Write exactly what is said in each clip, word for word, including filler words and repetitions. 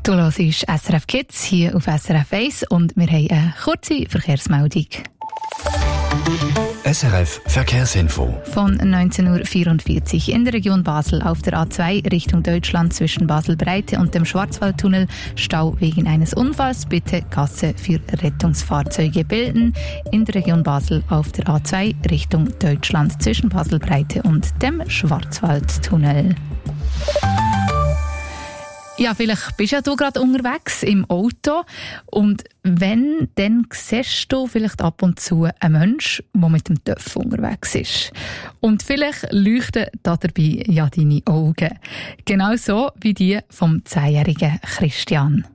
Du hörst S R F Kids hier auf S R F eins und wir haben eine kurze Verkehrsmeldung. S R F Verkehrsinfo. Von neunzehn Uhr vierundvierzig in der Region Basel auf der A zwei Richtung Deutschland zwischen Basel-Breite und dem Schwarzwaldtunnel. Stau wegen eines Unfalls. Bitte Gasse für Rettungsfahrzeuge bilden. In der Region Basel auf der A zwei Richtung Deutschland zwischen Basel-Breite und dem Schwarzwaldtunnel. Ja, vielleicht bist ja du gerade unterwegs im Auto und wenn, dann siehst du vielleicht ab und zu einen Menschen, der mit dem Töff unterwegs ist. Und vielleicht leuchten da dabei ja deine Augen. Genauso wie die vom zehnjährigen Christian.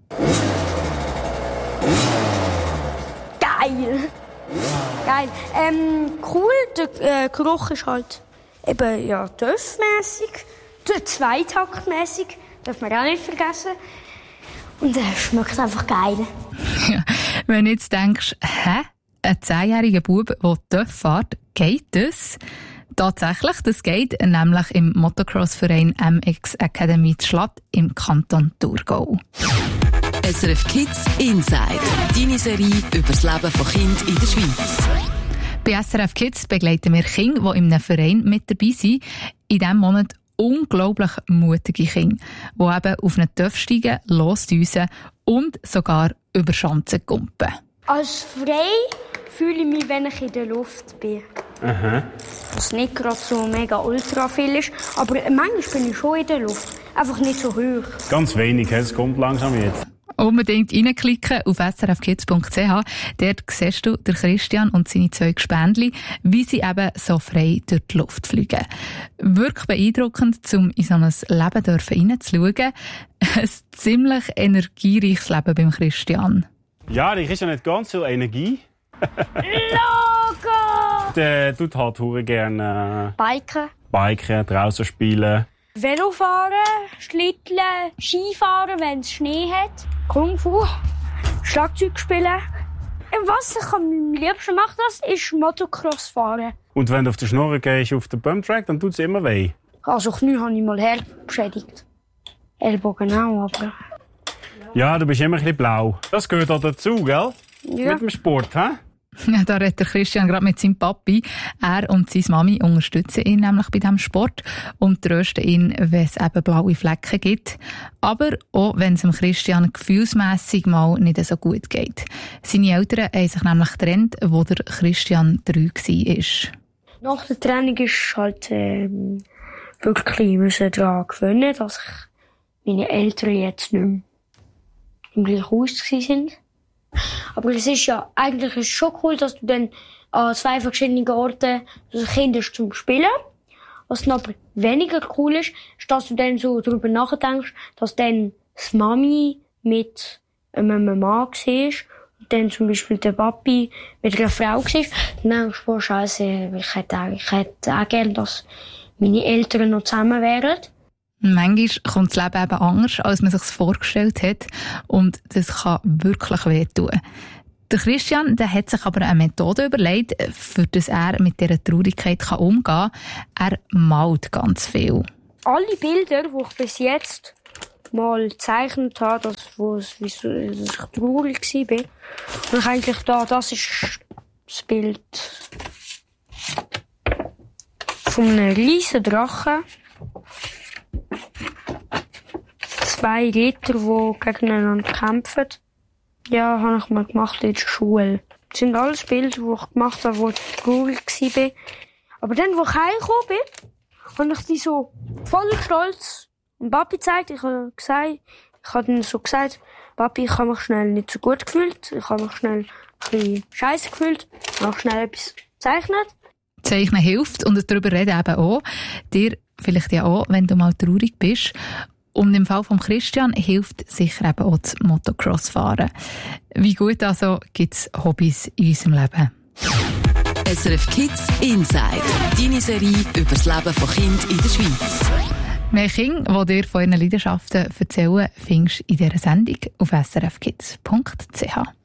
Geil! Geil. Ähm, cool, der äh, Geruch ist halt eben ja töffmässig, der zweitaktmässig. Darf man auch nicht vergessen. Und es äh, schmeckt einfach geil. Ja, wenn du jetzt denkst, hä? Ein zehnjähriger Bub, der Töff fährt, geht das? Tatsächlich, das geht nämlich im Motocross-Verein M X Academy Schlatt im Kanton Thurgau. S R F Kids Inside. Deine Serie über das Leben von Kindern in der Schweiz. Bei S R F Kids begleiten wir Kinder, die in einem Verein mit dabei sind. In diesem Monat unglaublich mutige Kinder, die eben auf einen Töff steigen, losdüsen und sogar über Schanzen kumpen. Als frei fühle ich mich, wenn ich in der Luft bin. Aha. Was nicht gerade so mega ultra viel ist, aber manchmal bin ich schon in der Luft. Einfach nicht so hoch. Ganz wenig, es kommt langsam jetzt. Unbedingt reinklicken auf s r f kids punkt c h. Dort siehst du den Christian und seine zwei Gespendli, wie sie eben so frei durch die Luft fliegen. Wirklich beeindruckend, um in so ein Leben hineinzuschauen. Ein ziemlich energiereiches Leben beim Christian. Ja, der Christian hat ganz viel Energie. Logo! Der tut halt hure gerne Biken. Biken, draußen spielen. Velofahren, Schlitteln, Skifahren, wenn es Schnee hat. Kung Fu, Schlagzeug spielen. Was ich am liebsten mache, das ist Motocross fahren. Und wenn du auf die Schnur gehst, auf den Bumptrack, dann tut es immer weh. Also Knie habe ich mal her beschädigt. Ellbogen auch, aber... Ja, du bist immer ein bisschen blau. Das gehört auch dazu, gell? Ja. Mit dem Sport, hä? Ja, da redet der Christian gerade mit seinem Papi. Er und seine Mami unterstützen ihn nämlich bei diesem Sport und trösten ihn, wenn es eben blaue Flecken gibt. Aber auch wenn es dem Christian gefühlsmässig mal nicht so gut geht. Seine Eltern haben sich nämlich getrennt, wo der Christian drei war. Nach der Trennung ist halt ähm, wirklich müssen daran gewöhnen, dass ich meine Eltern jetzt nicht mehr im gleichen Haus sind. Aber es ist ja eigentlich ist schon cool, dass du dann an zwei verschiedenen Orten das Kind hast zum Spielen. Was dann aber weniger cool ist, ist, dass du dann so darüber nachdenkst, dass dann das Mami mit einem Mann war und dann zum Beispiel der Papi mit einer Frau war. Dann denkst du, oh Scheiße, ich hätte auch, ich hätte auch gerne, dass meine Eltern noch zusammen wären. Manchmal kommt das Leben eben anders, als man sich vorgestellt hat. Und das kann wirklich wehtun. Der Christian, der hat sich aber eine Methode überlegt, für das er mit dieser Traurigkeit umgehen kann. Er malt ganz viel. Alle Bilder, die ich bis jetzt mal gezeichnet habe, das, wo es, wie so, dass ich traurig war, und eigentlich da, das ist das Bild von einem riesen Drachen. Zwei Ritter, die gegeneinander kämpfen. Ja, habe ich mal gemacht in der Schule. Das sind alles Bilder, die ich gemacht habe, wo ich traurig war. Aber dann, als ich heimgekommen bin, habe ich die so voll stolz dem Papi gezeigt. Ich habe gesagt, ich habe dann so gesagt, Papi, ich habe mich schnell nicht so gut gefühlt. Ich habe mich schnell ein bisschen scheisse gefühlt. Ich habe schnell etwas gezeichnet. Zeichnen hilft und darüber reden eben auch. Dir vielleicht ja auch, wenn du mal traurig bist. Und im Fall von Christian hilft sicher eben auch das Motocross-Fahren. Wie gut also gibt es Hobbys in unserem Leben? S R F Kids Inside. Deine Serie über das Leben von Kindern in der Schweiz. Mehr Kinder, die dir von ihren Leidenschaften erzählen, findest du in dieser Sendung auf s r f kids punkt c h.